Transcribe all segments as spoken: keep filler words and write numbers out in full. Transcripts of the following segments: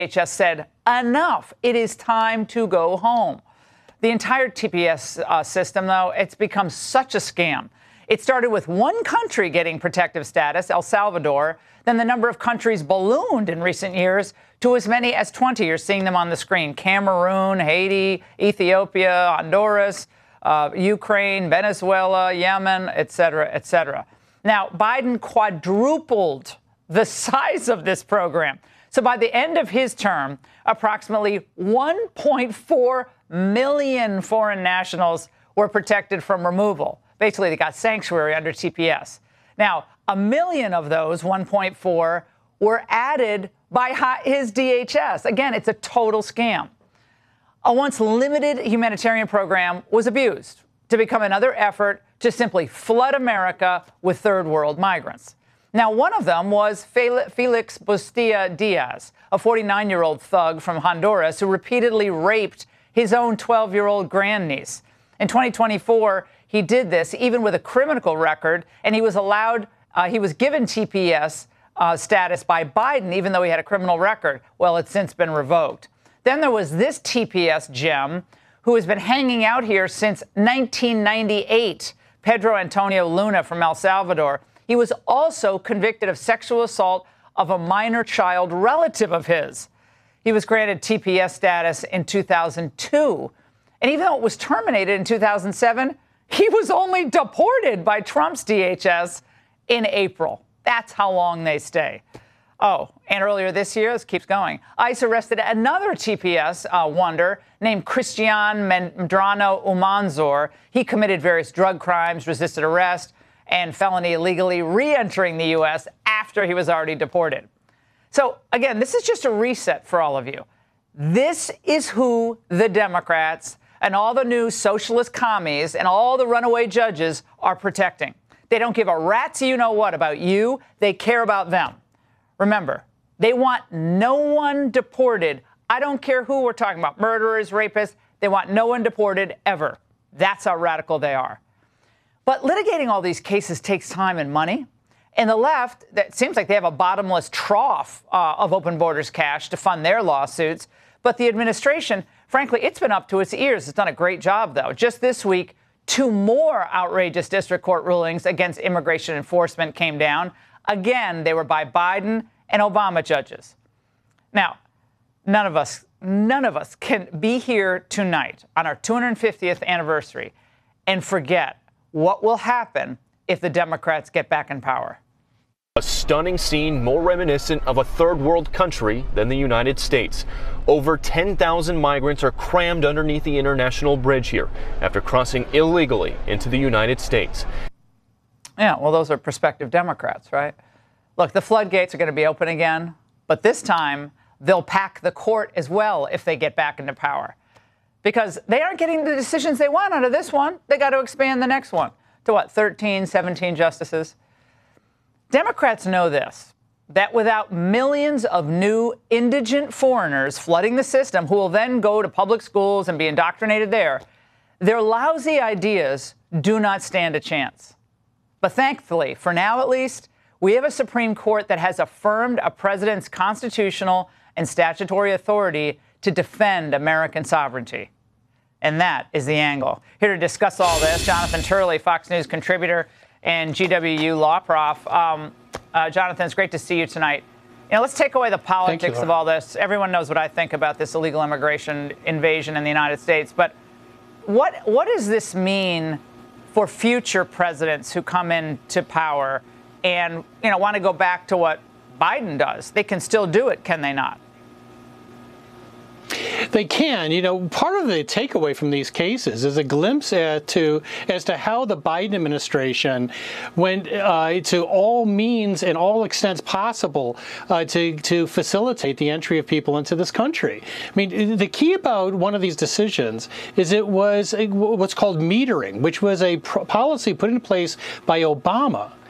H S said, enough. It is time to go home. The entire T P S uh, system, though, it's become such a scam. It started with one country getting protective status, El Salvador. Then the number of countries ballooned in recent years to as many as twenty. You're seeing them on the screen. Cameroon, Haiti, Ethiopia, Honduras, uh, Ukraine, Venezuela, Yemen, et cetera, et cetera. Now, Biden quadrupled the size of this program. So by the end of his term, approximately one point four million foreign nationals were protected from removal. Basically, they got sanctuary under T P S. Now, a million of those, one point four, were added by his D H S. Again, it's a total scam. A once limited humanitarian program was abused to become another effort to simply flood America with third world migrants. Now, one of them was Felix Bustia Diaz, a forty-nine-year-old thug from Honduras who repeatedly raped his own twelve-year-old grandniece. In twenty twenty-four, he did this even with a criminal record, and he was allowed, uh, he was given T P S uh, status by Biden, even though he had a criminal record. Well, it's since been revoked. Then there was this T P S gem who has been hanging out here since nineteen ninety-eight, Pedro Antonio Luna from El Salvador. He was also convicted of sexual assault of a minor child relative of his. He was granted T P S status in two thousand two. And even though it was terminated in two thousand seven, he was only deported by Trump's D H S in April. That's how long they stay. Oh, and earlier this year, this keeps going, ICE arrested another T P S uh, wonder named Christian Medrano Umanzor. He committed various drug crimes, resisted arrest, and felony illegally re-entering the U S after he was already deported. So, again, this is just a reset for all of you. This is who the Democrats and all the new socialist commies and all the runaway judges are protecting. They don't give a rat's you-know-what about you. They care about them. Remember, they want no one deported. I don't care who we're talking about, murderers, rapists. They want no one deported ever. That's how radical they are. But litigating all these cases takes time and money. And the left, that seems like they have a bottomless trough uh, of open borders cash to fund their lawsuits. But the administration, frankly, it's been up to its ears. It's done a great job, though. Just this week, two more outrageous district court rulings against immigration enforcement came down. Again, they were by Biden and Obama judges. Now, none of us, none of us can be here tonight on our two hundred fiftieth anniversary and forget what will happen if the Democrats get back in power. A stunning scene more reminiscent of a third world country than the United States. Over ten thousand migrants are crammed underneath the international bridge here after crossing illegally into the United States. Yeah, well, those are prospective Democrats, right? Look, the floodgates are going to be open again, but this time they'll pack the court as well if they get back into power. Because they aren't getting the decisions they want out of this one. They got to expand the next one to what, thirteen, seventeen justices? Democrats know this, that without millions of new indigent foreigners flooding the system who will then go to public schools and be indoctrinated there, their lousy ideas do not stand a chance. But thankfully, for now at least, we have a Supreme Court that has affirmed a president's constitutional and statutory authority to defend American sovereignty. And that is the angle. Here to discuss all this, Jonathan Turley, Fox News contributor and G W U law prof. Um, uh, Jonathan, it's great to see you tonight. You know, let's take away the politics you, of all this. Everyone knows what I think about this illegal immigration invasion in the United States. But what what does this mean for future presidents who come into power and, you know, want to go back to what Biden does? They can still do it, can they not? They can. You know, part of the takeaway from these cases is a glimpse at to, as to how the Biden administration went uh, to all means and all extents possible uh, to, to facilitate the entry of people into this country. I mean, the key about one of these decisions is it was a, what's called metering, which was a pro- policy put in place by Obama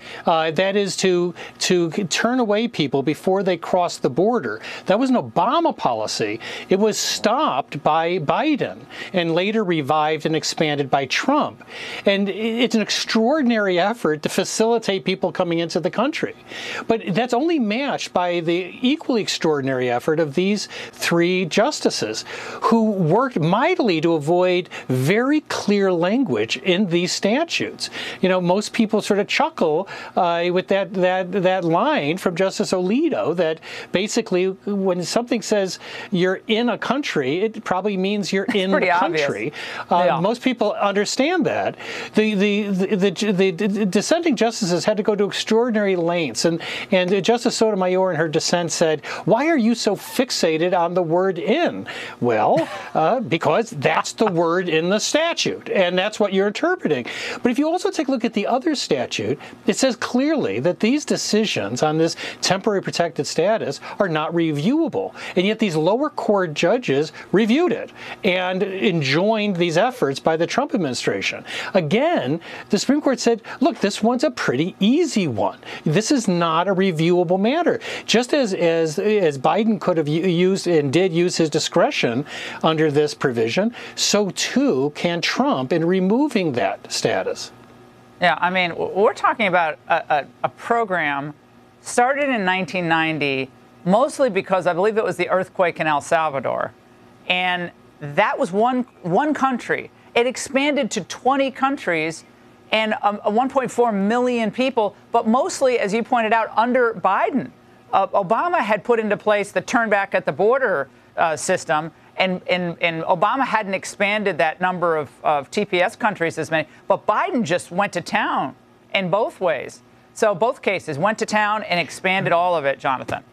Uh, that is to to turn away people before they cross the border. That was an Obama policy. It was stopped by Biden and later revived and expanded by Trump. And it's an extraordinary effort to facilitate people coming into the country. But that's only matched by the equally extraordinary effort of these three justices who worked mightily to avoid very clear language in these statutes. You know, most people sort of chuckle uh, with that, that, that line from Justice Alito that basically when something says you're in a country, it probably means you're in the country. Uh, yeah. Most people understand that. The the, the, the, the dissenting justices had to go to extraordinary lengths. And, and Justice Sotomayor in her dissent said, why are you so fixated on the word in? Well, uh, because that's the word in the statute, and that's what you're interpreting. But if you also take a look at the other statute, it says clearly that these decisions on this temporary protected status are not reviewable. And yet these lower court judges reviewed it and enjoined these efforts by the Trump administration. Again, the Supreme Court said, look, this one's a pretty easy one. This is not a reviewable matter. Just as, as, as Biden could have used and did use his discretion under this provision, so too can Trump in removing that status. Yeah, I mean, we're talking about a, a, a program started in nineteen ninety, mostly because I believe it was the earthquake in El Salvador. And that was one, one country. It expanded to twenty countries and um, one point four million people, but mostly, as you pointed out, under Biden. Uh, Obama had put into place the turn back at the border uh, system. And, and, and Obama hadn't expanded that number of, of T P S countries as many, but Biden just went to town in both ways. So both cases went to town and expanded all of it, Jonathan.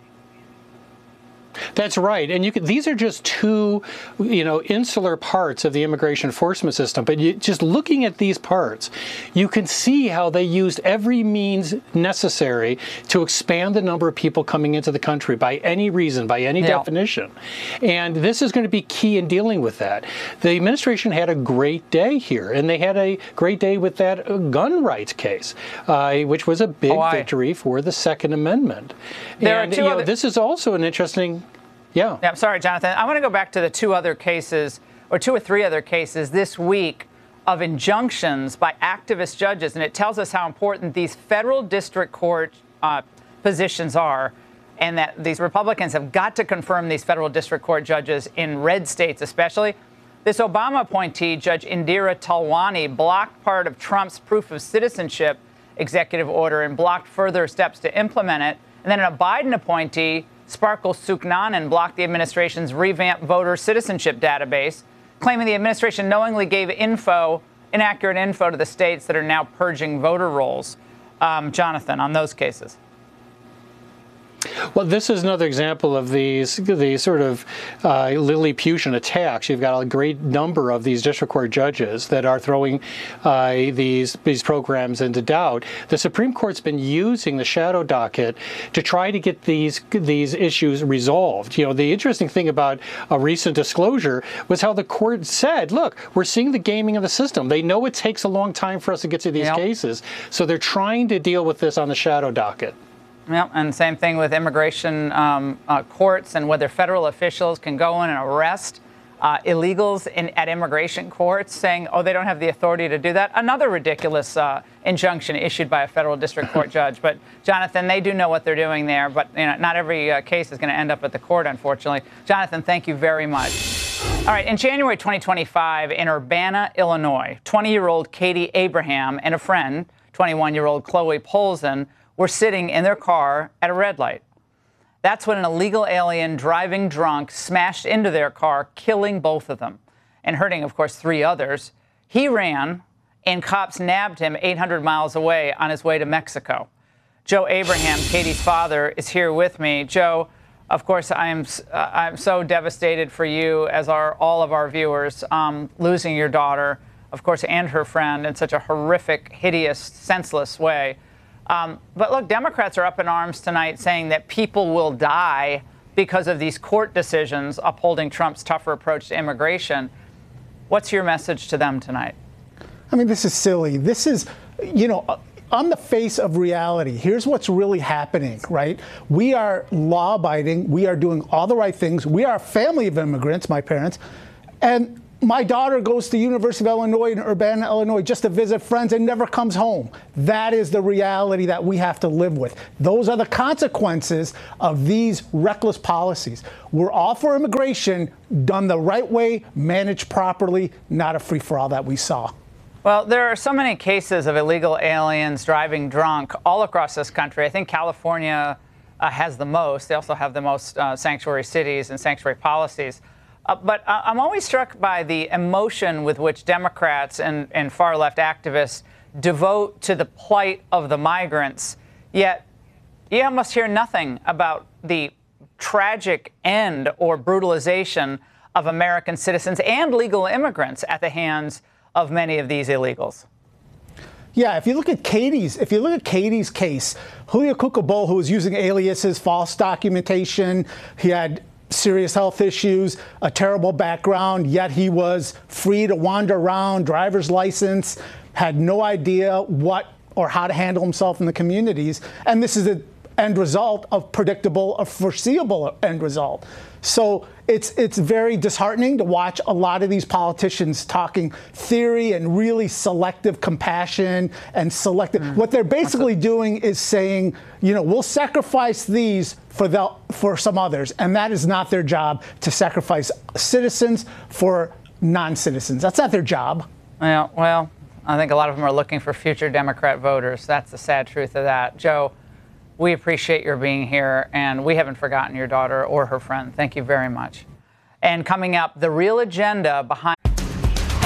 That's right. And you can, these are just two, you know, insular parts of the immigration enforcement system. But you, just looking at these parts, you can see how they used every means necessary to expand the number of people coming into the country by any reason, by any yeah. definition. And this is going to be key in dealing with that. The administration had a great day here, and they had a great day with that gun rights case, uh, which was a big oh, victory for the Second Amendment. There and are two you other- know, this is also an interesting... Yeah. yeah. I'm sorry, Jonathan. I want to go back to the two other cases, or two or three other cases this week of injunctions by activist judges. And it tells us how important these federal district court uh, positions are, and that these Republicans have got to confirm these federal district court judges in red states especially. This Obama appointee, Judge Indira Talwani, blocked part of Trump's proof of citizenship executive order and blocked further steps to implement it. And then a Biden appointee, Sparkle Suknanen, blocked the administration's revamped voter citizenship database, claiming the administration knowingly gave info, inaccurate info to the states that are now purging voter rolls. Um, Jonathan, on those cases. Well, this is another example of these these sort of uh, Lilliputian attacks. You've got a great number of these district court judges that are throwing uh, these these programs into doubt. The Supreme Court's been using the shadow docket to try to get these these issues resolved. You know, the interesting thing about a recent disclosure was how the court said, "Look, we're seeing the gaming of the system. They know it takes a long time for us to get to these yep. cases, so they're trying to deal with this on the shadow docket." Yeah, and same thing with immigration um, uh, courts and whether federal officials can go in and arrest uh, illegals in, at immigration courts, saying, oh, they don't have the authority to do that. Another ridiculous uh, injunction issued by a federal district court judge. But, Jonathan, they do know what they're doing there, but you know, not every uh, case is going to end up at the court, unfortunately. Jonathan, thank you very much. All right, in January twenty twenty-five, in Urbana, Illinois, twenty-year-old Katie Abraham and a friend, twenty-one-year-old Chloe Polzin, were sitting in their car at a red light. That's when an illegal alien driving drunk smashed into their car, killing both of them and hurting, of course, three others. He ran, and cops nabbed him eight hundred miles away on his way to Mexico. Joe Abraham, Katie's father, is here with me. Joe, of course, I am uh, I'm so devastated for you, as are all of our viewers, um, losing your daughter, of course, and her friend in such a horrific, hideous, senseless way. Um, but look, Democrats are up in arms tonight saying that people will die because of these court decisions upholding Trump's tougher approach to immigration. What's your message to them tonight? I mean, this is silly. This is, you know, on the face of reality, here's what's really happening, right? We are law-abiding. We are doing all the right things. We are a family of immigrants, my parents. And my daughter goes to University of Illinois in Urbana, Illinois, just to visit friends and never comes home. That is the reality that we have to live with. Those are the consequences of these reckless policies. We're all for immigration, done the right way, managed properly, not a free-for-all that we saw. Well, there are so many cases of illegal aliens driving drunk all across this country. I think California uh, has the most. They also have the most uh, sanctuary cities and sanctuary policies. Uh, but uh, I'm always struck by the emotion with which Democrats and, and far-left activists devote to the plight of the migrants. Yet, you almost hear nothing about the tragic end or brutalization of American citizens and legal immigrants at the hands of many of these illegals. Yeah, if you look at Katie's, if you look at Katie's case, Julio Cucabol, who was using aliases, false documentation, he had serious health issues, a terrible background, yet he was free to wander around, driver's license, had no idea what or how to handle himself in the communities. And this is the end result of predictable, a foreseeable end result. So it's it's very disheartening to watch a lot of these politicians talking theory and really selective compassion and selective. Mm. What they're basically doing is saying, you know, we'll sacrifice these for the for some others, and that is not their job to sacrifice citizens for non-citizens. That's not their job. Well, well, I think a lot of them are looking for future Democrat voters. That's the sad truth of that. Joe, we appreciate your being here, and we haven't forgotten your daughter or her friend. Thank you very much. And coming up, the real agenda behind